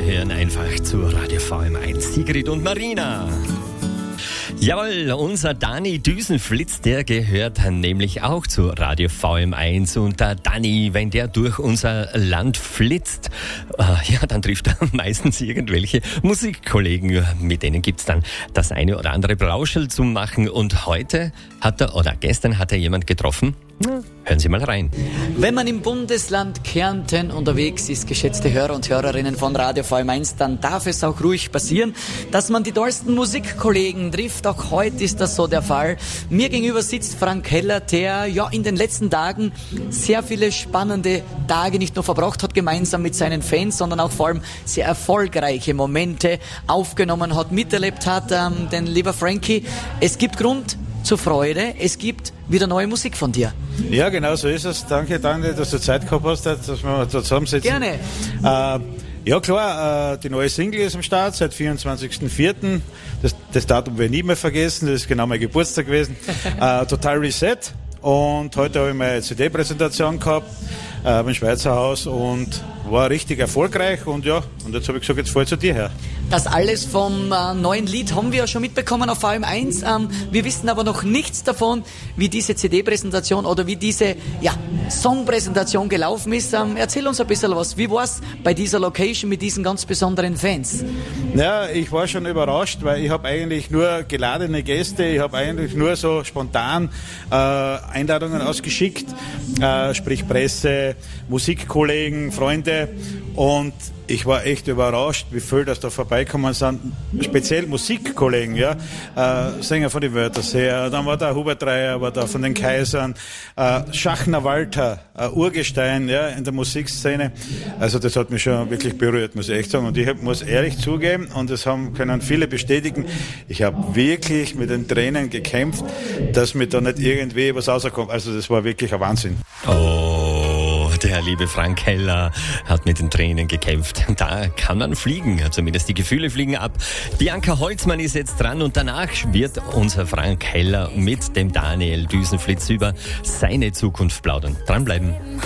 hören einfach zu Radio VM1. Sigrid und Marina. Jawohl, unser Dani Düsenflitz, der gehört nämlich auch zu Radio VM1. Und der Dani, wenn der durch unser Land flitzt, dann trifft er meistens irgendwelche Musikkollegen. Mit denen gibt's dann das eine oder andere Brauschel zu machen. Und heute gestern hat er jemand getroffen. Hören Sie mal rein. Wenn man im Bundesland Kärnten unterwegs ist, geschätzte Hörer und Hörerinnen von Radio VM1, dann darf es auch ruhig passieren, dass man die tollsten Musikkollegen trifft. Auch heute ist das so der Fall. Mir gegenüber sitzt Frank Heller, der in den letzten Tagen sehr viele spannende Tage nicht nur verbracht hat gemeinsam mit seinen Fans, sondern auch vor allem sehr erfolgreiche Momente aufgenommen hat, miterlebt hat. Denn lieber Frankie, es gibt Grund zur Freude, es gibt wieder neue Musik von dir. Ja, genau so ist es. Danke, dass du Zeit gehabt hast, dass wir da zusammensitzen. Gerne. Ja klar, die neue Single ist am Start seit 24.04. Das Datum werde ich nie mehr vergessen, das ist genau mein Geburtstag gewesen. Total Reset. Und heute habe ich meine CD-Präsentation gehabt beim Schweizer Haus und war richtig erfolgreich. Und jetzt habe ich gesagt, jetzt fahr ich zu dir her. Das alles vom neuen Lied haben wir ja schon mitbekommen auf VM1. Wir wissen aber noch nichts davon, wie diese CD-Präsentation oder wie diese Songpräsentation gelaufen ist. Erzähl uns ein bisschen was. Wie war es bei dieser Location mit diesen ganz besonderen Fans? Ja, ich war schon überrascht, weil ich habe eigentlich nur geladene Gäste, ich habe eigentlich nur so spontan Einladungen ausgeschickt, sprich Presse, Musikkollegen, Freunde, und ich war echt überrascht, wie viel das da vorbeikommen sind, speziell Musikkollegen, Sänger von den Wörterseer, dann war der Hubert Dreier, war da von den Kaisern, Schachner Walter, Urgestein, in der Musikszene. Also das hat mich schon wirklich berührt, muss ich echt sagen. Und ich muss ehrlich zugeben, und das können viele bestätigen, ich habe wirklich mit den Tränen gekämpft, dass mir da nicht irgendwie was rauskommt. Also das war wirklich ein Wahnsinn. Der liebe Frank Heller hat mit den Tränen gekämpft. Da kann man fliegen, zumindest die Gefühle fliegen ab. Bianca Holzmann ist jetzt dran und danach wird unser Frank Heller mit dem Daniel Düsenflitz über seine Zukunft plaudern. Dranbleiben.